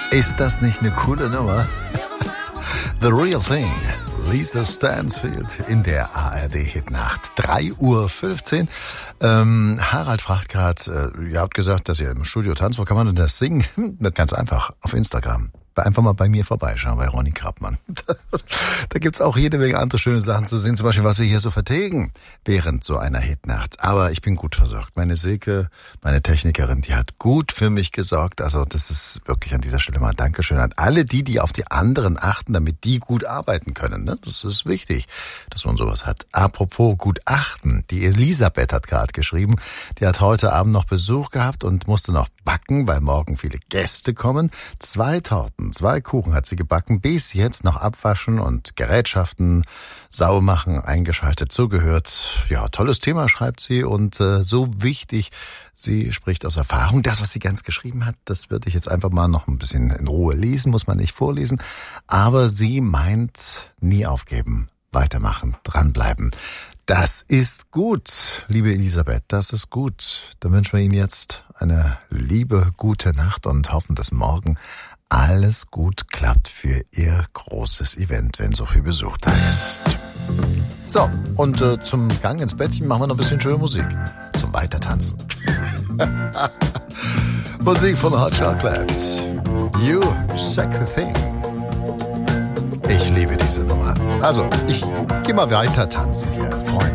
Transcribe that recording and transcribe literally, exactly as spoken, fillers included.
Ist das nicht eine coole Nummer? The Real Thing. Lisa Stansfield in der A R D-Hitnacht. drei Uhr fünfzehn. Ähm, Harald fragt gerade, äh, ihr habt gesagt, dass ihr im Studio tanzt. Wo kann man denn das singen? Hm, ganz einfach, auf Instagram. Einfach mal bei mir vorbeischauen, bei Ronny Krappmann. Da gibt's auch jede Menge andere schöne Sachen zu sehen, zum Beispiel, was wir hier so vertilgen während so einer Hitnacht. Aber ich bin gut versorgt. Meine Silke, meine Technikerin, die hat gut für mich gesorgt. Also das ist wirklich an dieser Stelle mal ein Dankeschön an alle die, die auf die anderen achten, damit die gut arbeiten können. Ne? Das ist wichtig, dass man sowas hat. Apropos gut achten, die Elisabeth hat gerade geschrieben, die hat heute Abend noch Besuch gehabt und musste noch backen, weil morgen viele Gäste kommen. Zwei Torten, zwei Kuchen hat sie gebacken, bis jetzt noch abwaschen und Gerätschaften sauber machen, eingeschaltet, zugehört. Ja, tolles Thema, schreibt sie, und äh, so wichtig. Sie spricht aus Erfahrung. Das, was sie ganz geschrieben hat, das würde ich jetzt einfach mal noch ein bisschen in Ruhe lesen, muss man nicht vorlesen. Aber sie meint, nie aufgeben, weitermachen, dranbleiben. Das ist gut, liebe Elisabeth, das ist gut. Dann wünschen wir Ihnen jetzt eine liebe, gute Nacht und hoffen, dass morgen alles gut klappt für Ihr großes Event, wenn so viel Besuch da ist. So, und äh, zum Gang ins Bettchen machen wir noch ein bisschen schöne Musik. Zum Weitertanzen. Musik von Hot Chocolate. You Sexy Thing. Ich liebe diese Nummer. Also, ich geh mal weiter tanzen hier.